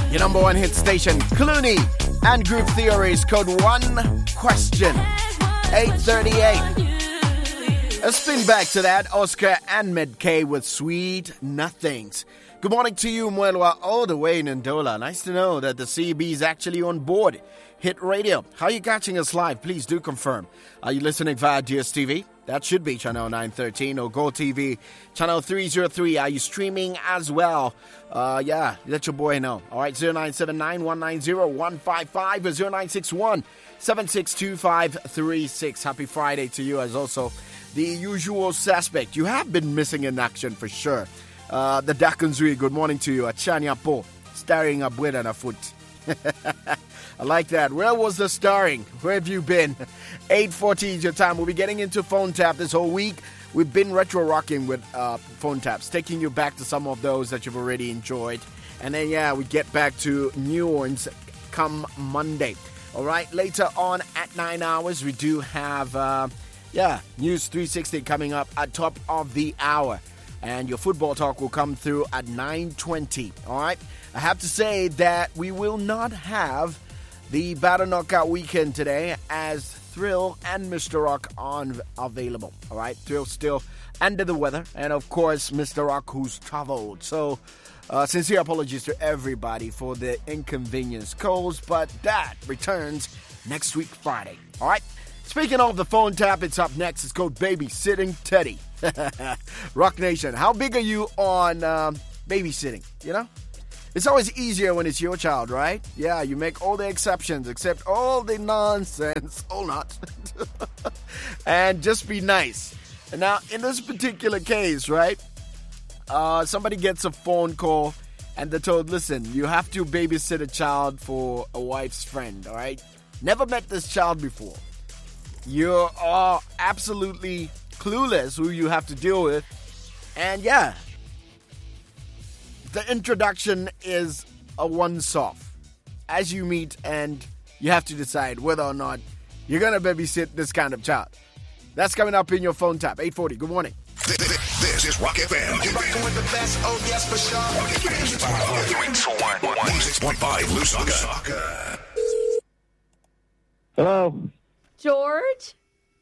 Your number one hit station, Clooney and Group Theories, code 1 question, 838. A spin back to that, Oscar and Medkay with Sweet Nothings. Good morning to you, Mwelwa, all the way in Ndola. Nice to know that the CB is actually on board. Hit Radio. How are you catching us live? Please do confirm. Are you listening via DSTV? That should be channel 913 or Go TV channel 303. Are you streaming as well? Yeah, let your boy know. All right, 0979-190-155 or 0961-762536. Happy Friday to you as also the usual suspect. You have been missing in action for sure. The Dakanzui, good morning to you. Achanya Po, starring up with a foot. I like that. Where was the starring? Where have you been? 8:40 is your time. We'll be getting into phone tap this whole week. We've been retro rocking with phone taps, taking you back to some of those that you've already enjoyed. And then, yeah, we get back to new ones come Monday. All right, later on at 9 hours, we do have, News 360 coming up at top of the hour. And your football talk will come through at 9:20. All right, I have to say that we will not have the Battle Knockout weekend today as Thrill and Mr. Rock aren't available. All right, Thrill still under the weather. And, of course, Mr. Rock who's traveled. So, sincere apologies to everybody for the inconvenience caused. But that returns next week, Friday. All right, speaking of the phone tap, it's up next. It's called Babysitting Teddy. Rock Nation, how big are you on babysitting, you know? It's always easier when it's your child, right? Yeah, you make all the exceptions, except all the nonsense, all nonsense, and just be nice. And now, in this particular case, right, somebody gets a phone call, and they're told, listen, you have to babysit a child for a wife's friend, all right? Never met this child before. You are absolutely clueless who you have to deal with, and yeah, the introduction is a once-off as you meet, and you have to decide whether or not you're going to babysit this kind of child. That's coming up in your phone tap. 8:40. Good morning. This is Rock FM. You're rocking with the best. Oh, yes, for sure. 16.5 Lusaka. Hello. George?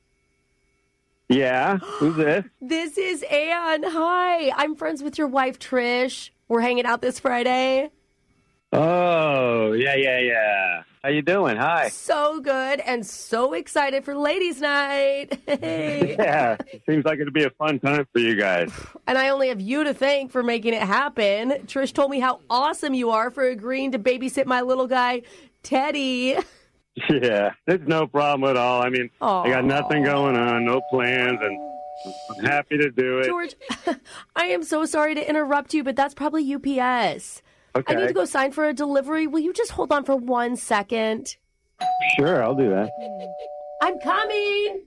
Yeah, who's this? This is Ann. Hi. I'm friends with your wife, Trish. We're hanging out this Friday. Oh, yeah. How you doing? Hi. So good and so excited for Ladies' Night. Hey. Yeah, it seems like it'll be a fun time for you guys. And I only have you to thank for making it happen. Trish told me how awesome you are for agreeing to babysit my little guy, Teddy. Yeah, there's no problem at all. I mean, Aww. I got nothing going on, no plans, and I'm happy to do it. George, I am so sorry to interrupt you, but that's probably UPS. Okay. I need to go sign for a delivery. Will you just hold on for 1 second? Sure, I'll do that. I'm coming.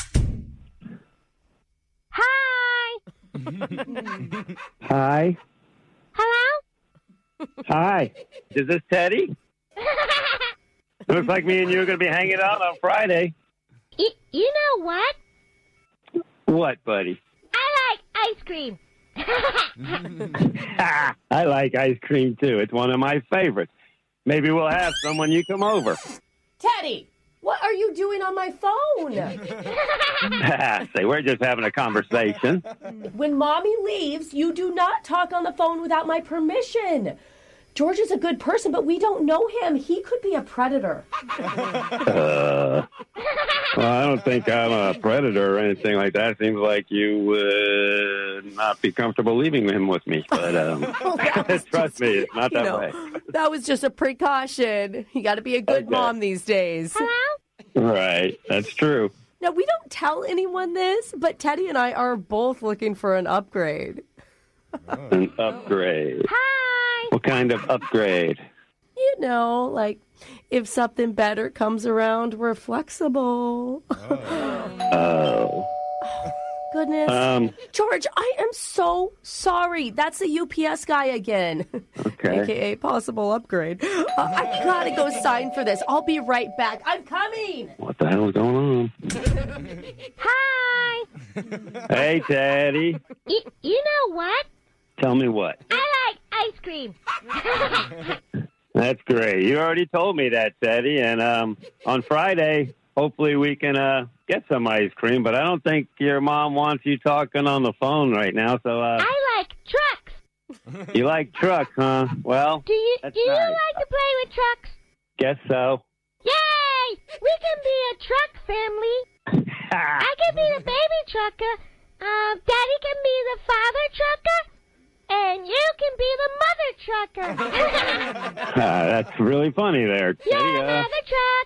Hi. Hi. Hello? Hi. Is this Teddy? Looks like me and you are going to be hanging out on Friday. You know what? What, buddy? I like ice cream. I like ice cream, too. It's one of my favorites. Maybe we'll have some when you come over. Teddy, what are you doing on my phone? Say, we're just having a conversation. When Mommy leaves, you do not talk on the phone without my permission. George is a good person, but we don't know him. He could be a predator. Well, I don't think I'm a predator or anything like that. It seems like you would not be comfortable leaving him with me. But trust me, it's not that way. That was just a precaution. You got to be a good mom these days. Hello? Right, that's true. Now, we don't tell anyone this, but Teddy and I are both looking for an upgrade. An upgrade. Hi. What kind of upgrade? You know, like if something better comes around, we're flexible. Oh. Goodness. George, I am so sorry. That's the UPS guy again. Okay. AKA possible upgrade. I gotta go sign for this. I'll be right back. I'm coming. What the hell is going on? Hi. Hey, Teddy. You know what? Tell me what. I like ice cream. That's great. You already told me that, Teddy. And on Friday, hopefully we can get some ice cream. But I don't think your mom wants you talking on the phone right now. So I like trucks. You like trucks, huh? Well, Do you that's like nice. to play with trucks? Guess so. Yay! We can be a truck family. I can be the baby trucker. Daddy can be the father trucker. And you can be the mother trucker. That's really funny there, Teddy. You're a mother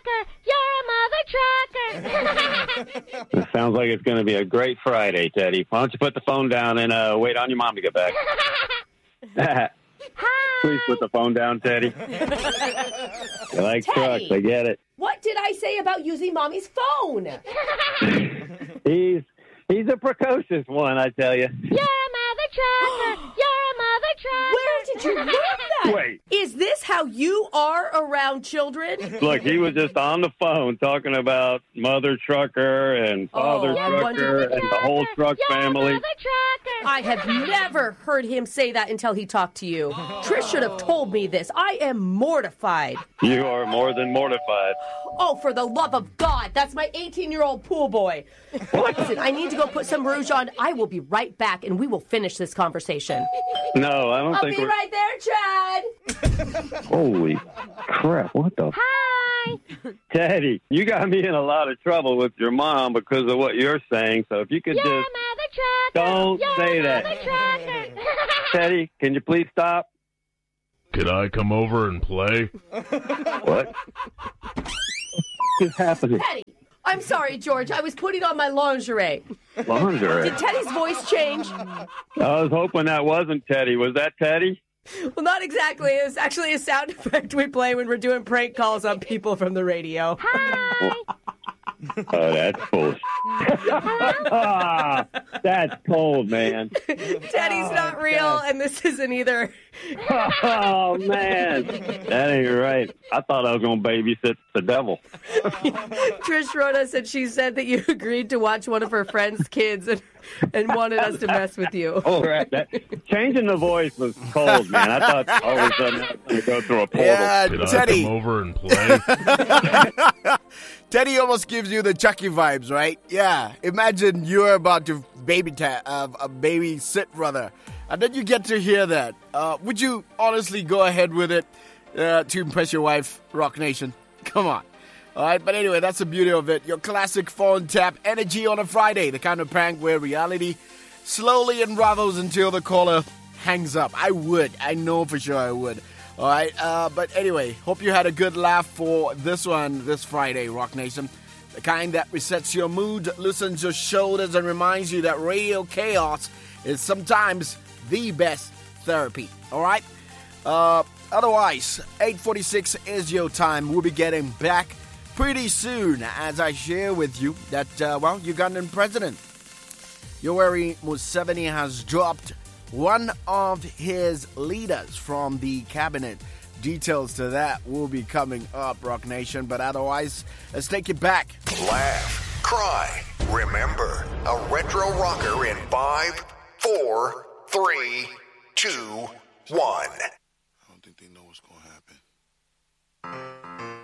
trucker. You're a mother trucker. It sounds like it's going to be a great Friday, Teddy. Why don't you put the phone down and wait on your mom to get back? Hi. Please put the phone down, Teddy. You like Teddy. trucks, I get it. What did I say about using Mommy's phone? He's a precocious one, I tell you. You're a mother trucker. You're a mother trucker. Where did you learn that? Wait. Is this how you are around children? Look, he was just on the phone talking about mother trucker and father trucker wonderful. and the whole truck You're a family. mother trucker. I have never heard him say that until he talked to you. Trish should have told me this. I am mortified. You are more than mortified. Oh, for the love of God. That's my 18-year-old pool boy. Listen, I need to go put some rouge on. I will be right back, and we will finish this conversation. No, I don't I'll think be we're... right there, Chad. Holy crap, what the... Hi. Teddy, you got me in a lot of trouble with your mom because of what you're saying, so if you could You're a just... mother trucker. Don't You're say a that. mother trucker. Teddy, can you please stop? Could I come over and play? What? What's happening? Teddy. I'm sorry, George. I was putting on my lingerie. Lingerie. Did Teddy's voice change? I was hoping that wasn't Teddy. Was that Teddy? Well, not exactly. It's actually a sound effect we play when we're doing prank calls on people from the radio. Hi. Oh, that's bullshit. That's cold, man. Teddy's not real, and this isn't either. Oh, man. That ain't right. I thought I was going to babysit the devil. Trish wrote us and she said that you agreed to watch one of her friend's kids and wanted us to mess with you. Oh, right. Changing the voice was cold, man. I thought all of a sudden I was going to go through a portal. Yeah, Could I Teddy. come over and play? Teddy almost gives you the Chucky vibes, right? Yeah. Imagine you're about to babysit, brother, and then you get to hear that. Would you honestly go ahead with it to impress your wife, Rock Nation? Come on. All right, but anyway, that's the beauty of it. Your classic phone tap energy on a Friday, the kind of prank where reality slowly unravels until the caller hangs up. I would. I know for sure I would. All right, but anyway, hope you had a good laugh for this one this Friday, Rock Nation. The kind that resets your mood, loosens your shoulders, and reminds you that radio chaos is sometimes the best therapy. All right? Otherwise, 8:46 is your time. We'll be getting back pretty soon as I share with you that, Ugandan President Yoweri Museveni has dropped one of his leaders from the cabinet. Details to that will be coming up, Rock Nation. But otherwise, let's take it back. Laugh, cry, remember, a retro rocker in 5, 4, 3, 2, 1. I don't think they know what's going to happen.